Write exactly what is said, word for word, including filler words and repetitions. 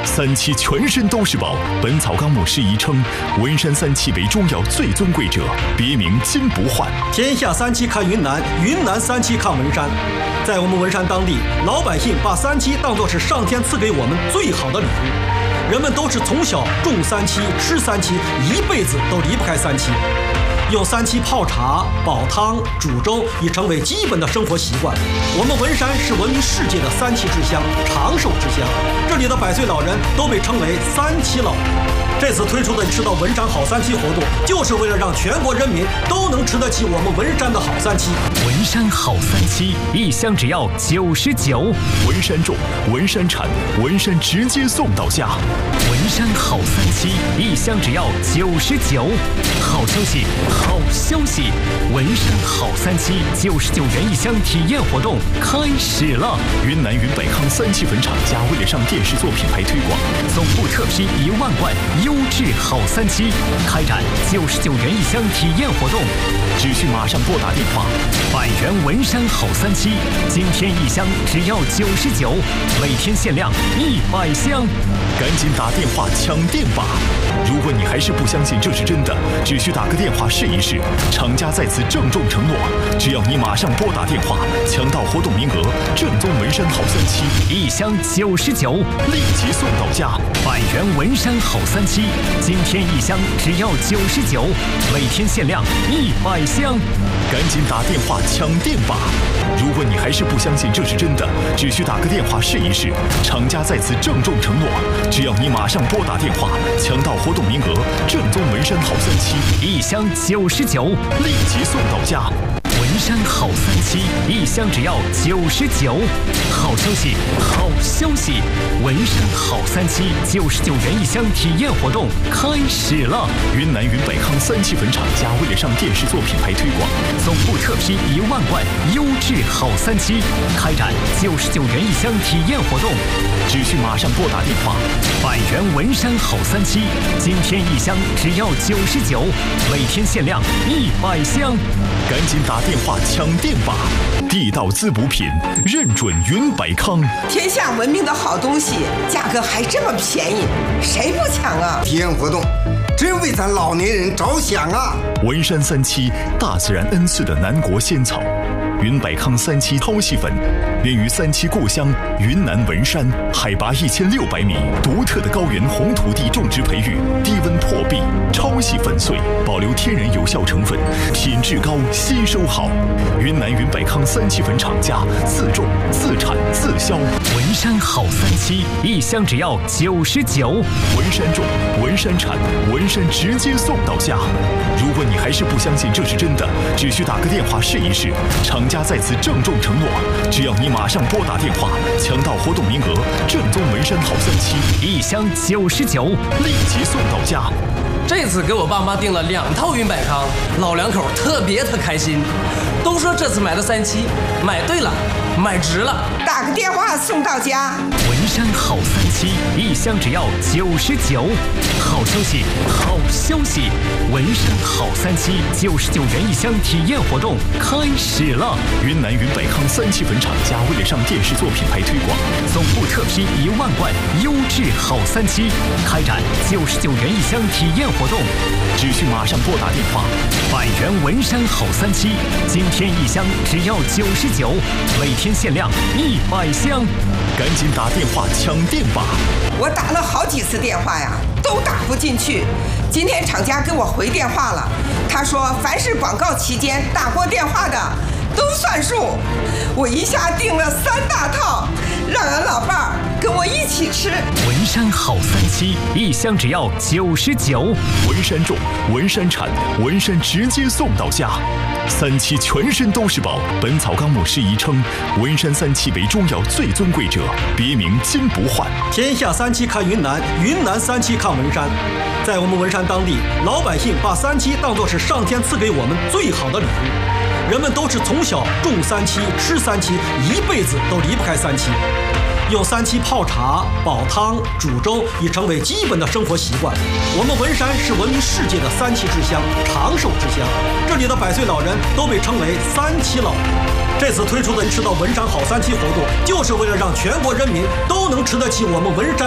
三七全身都是宝，《本草纲目》释疑称，文山三七为中药最尊贵者，别名金不换。 天下三七看云南，云南三七看文山。在我们文山当地，老百姓把三七当作是上天赐给我们最好的礼物。人们都是从小种三七、吃三七，一辈子都离不开三七。用三七泡茶、煲汤、煮粥已成为基本的生活习惯。我们文山是闻名世界的三七之乡、长寿之乡，这里的百岁老人都被称为三七老人。这次推出的吃到文山好三七活动，就是为了让全国人民都能吃得起我们文山的好三七。 文山好三七，一箱只要九十九。 文山种，文山产，文山直接送到家。 文山好三七，一箱只要九十九。好消息，好消息！文山好三七九十九元一箱体验活动开始了。 云南云百康三七粉厂家为了上电视做品牌推广， 总部特批一万罐优质好三七，开展九十九元一箱体验活动， 只需马上拨打电话。 百元文山好三七，今天一箱只要九十九，每天限量一百箱， 赶紧打电话抢店吧！如果你还是不相信这是真的，只需打个电话试一试。厂家在此郑重承诺，只要你马上拨打电话，抢到活动名额，正宗文山好三七一箱九十九， 立即送到家。 百元文山好三七，今天一箱只要九十九，每天限量一百箱， 赶紧打电话抢店吧！如果你还是不相信这是真的，只需打个电话试一试。厂家在此郑重承诺，只要你马上拨打电话，抢到活动名额，正宗文山好三七一箱九十九， 立即送到家。 文山好三七，一箱只要九十九。好消息，好消息！文山好三七九十九元一箱体验活动开始了。 云南云百康三七粉厂家为了上电视做品牌推广， 总部特批一万罐优质好三七，开展九十九元一箱体验活动， 只需马上拨打电话。 百元文山好三七，今天一箱只要九十九，每天限量一百箱， 赶紧打电话抢店吧！地道滋补品，认准云百康。 天下闻名的好东西，价格还这么便宜，谁不抢啊？ 体验活动真为咱老年人着想啊！ 文山三七，大自然恩赐的南国仙草。云百康三七超细粉，源于三七故乡云南文山，海拔一千六百米，独特的高原红土地种植培育，低温破壁，超细粉碎，保留天然有效成分，品质高，吸收好。云南云百康三七粉厂家自种、自产、自销。 文山好三七，一箱只要九十九。 文山种，文山产，文山直接送到家。如果你还是不相信这是真的，只需打个电话试一试。厂家在此郑重承诺，只要你马上拨打电话，抢到活动名额，正宗文山好三七一箱九十九， 立即送到家。 这次给我爸妈订了两套云百康，老两口特别特开心，都说这次买的三七买对了，买值了。 打个电话送到家。 文山好三七，一箱只要九十九。好消息，好消息！文山好三七九十九元一箱体验活动开始了。 云南云百康三七粉厂家为了上电视做品牌推广， 总部特批一万罐优质好三七，开展九十九元一箱体验活动， 只需马上拨打电话。 百元文山好三七，今天一箱只要九十九，每天限量一百箱， 赶紧打电话抢店吧！ 我打了好几次电话呀，都打不进去。今天厂家给我回电话了，他说凡是广告期间打过电话的都算数。我一下订了三大套，让俺老伴儿跟我一起吃。 文山好三七，一箱只要九十九。 文山种，文山产，文山直接送到家。三七全身都是宝，《本草纲目》释疑称，文山三七为中药最尊贵者，别名金不换。 天下三七看云南，云南三七看文山。在我们文山当地，老百姓把三七当作是上天赐给我们最好的礼物。人们都是从小种三七、吃三七，一辈子都离不开三七。用三七泡茶、煲汤、煮粥已成为基本的生活习惯。我们文山是闻名世界的三七之乡、长寿之乡，这里的百岁老人都被称为三七老人。这次推出的吃到文山好三七活动，就是为了让全国人民都能吃得起我们文山